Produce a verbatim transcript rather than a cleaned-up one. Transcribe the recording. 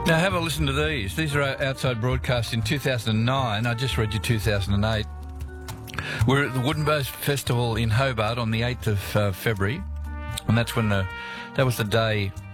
Now have a listen to these. These are outside broadcasts in two thousand nine. I just read you two thousand eight. We're at the Wooden Bows Festival in Hobart on the eighth of uh, February, and that's when the, that was the day